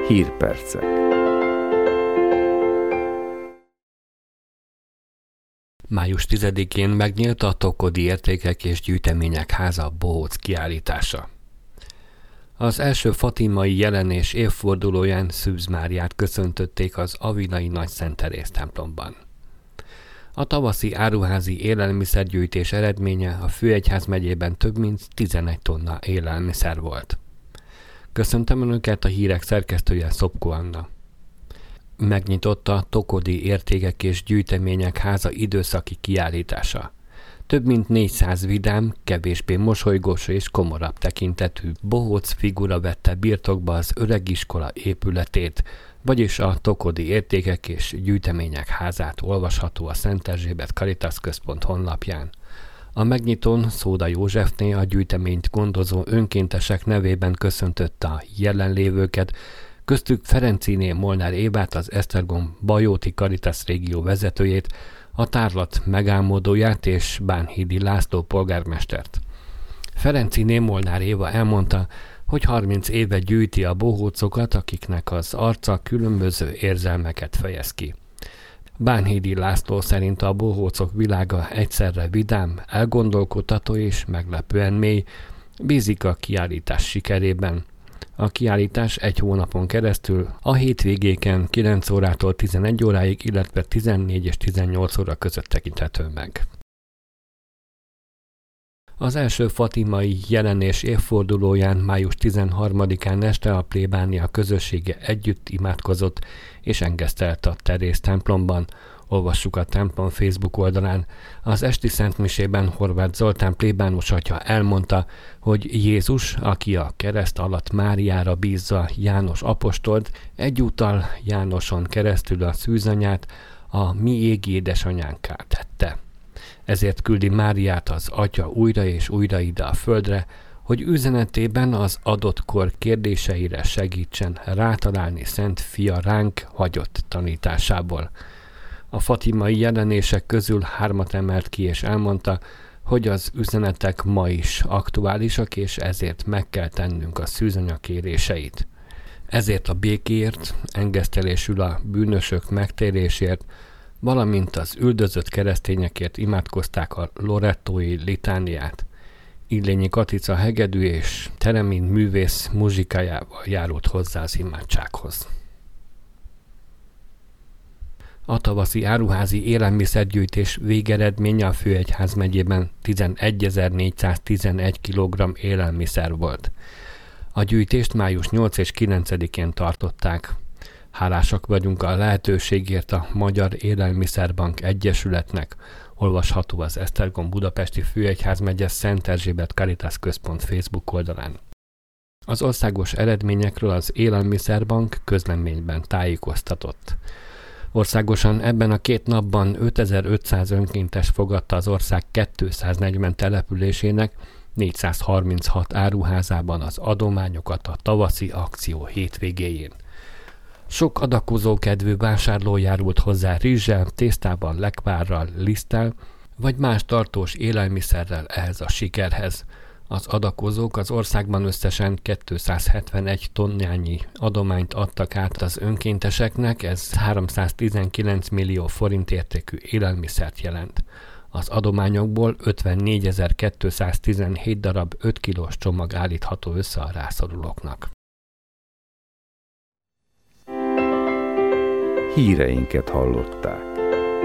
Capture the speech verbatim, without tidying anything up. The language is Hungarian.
Hírpercek. május tizedikén megnyílt a Tokodi Értékek és Gyűjtemények Háza bohóc kiállítása. Az első fatimai jelenés évfordulóján Szűz Máriát köszöntötték az avilai Nagy Szent Teréz templomban. A tavaszi áruházi élelmiszergyűjtés eredménye a Főegyház megyében több mint tizenegy tonna élelmiszer volt. Köszöntöm Önöket, a hírek szerkesztője Szopko Anna. Megnyitotta a Tokodi Értékek és Gyűjtemények Háza időszaki kiállítása. Több mint négyszáz vidám, kevésbé mosolygós és komorabb tekintetű bohóc figura vette birtokba az öregiskola épületét, vagyis a Tokodi Értékek és Gyűjtemények Házát olvasható a Szent Erzsébet Caritas Központ honlapján. A megnyitón Szóda Józsefné a gyűjteményt gondozó önkéntesek nevében köszöntötte a jelenlévőket, köztük Ferenciné Molnár Évát, az Esztergom Bajóti Caritas régió vezetőjét, a tárlat megálmodóját és Bánhidi László polgármestert. Ferenciné Molnár Éva elmondta, hogy harminc éve gyűjti a bohócokat, akiknek az arca különböző érzelmeket fejez ki. Bánhidi László szerint a bohócok világa egyszerre vidám, elgondolkodtató és meglepően mély, bízik a kiállítás sikerében. A kiállítás egy hónapon keresztül a hétvégéken kilenc órától tizenegy óráig, illetve tizennégy és tizennyolc óra között tekinthető meg. Az első fatimai jelenés évfordulóján május tizenharmadikán este a plébánia közössége együtt imádkozott és engesztelt a Teréz templomban. Olvassuk a templom Facebook oldalán. Az esti szentmisében Horváth Zoltán plébános atya elmondta, hogy Jézus, aki a kereszt alatt Máriára bízza János apostolt, egyúttal Jánoson keresztül a szűzanyát a mi égi édesanyánká tette. Ezért küldi Máriát az atya újra és újra ide a földre, hogy üzenetében az adott kor kérdéseire segítsen rátalálni Szent Fia ránk hagyott tanításából. A fatimai jelenések közül hármat emelt ki és elmondta, hogy az üzenetek ma is aktuálisak, és ezért meg kell tennünk a szűzanya kéréseit. Ezért a békéért, engesztelésül a bűnösök megtérésért, valamint az üldözött keresztényekért imádkozták a lorettói litániát. Illényi Katica hegedű és Teremin művész muzsikájával járult hozzá az imádsághoz. A tavaszi áruházi élelmiszergyűjtés végeredménye a Főegyház megyében tizenegyezer-négyszáztizenegy kilogramm élelmiszer volt. A gyűjtést május nyolcadikán és kilencedikén tartották. Hálásak vagyunk a lehetőségért a Magyar Élelmiszerbank Egyesületnek, olvasható az Esztergom Budapesti Főegyházmegye Szent Erzsébet Caritas Központ Facebook oldalán. Az országos eredményekről az Élelmiszerbank közleményben tájékoztatott. Országosan ebben a két napban ötezer-ötszáz önkéntes fogadta az ország kétszáznegyven településének négyszázharminchat áruházában az adományokat a tavaszi akció hétvégéjén. Sok adakozókedvű vásárló járult hozzá rizssel, tésztával, lekvárral, liszttel, vagy más tartós élelmiszerrel ehhez a sikerhez. Az adakozók az országban összesen kétszázhetvenegy tonnányi adományt adtak át az önkénteseknek, ez háromszáztizenkilenc millió forint értékű élelmiszert jelent. Az adományokból ötvennégyezer-kétszáztizenhét darab öt kilós csomag állítható össze a rászorulóknak. Híreinket hallották.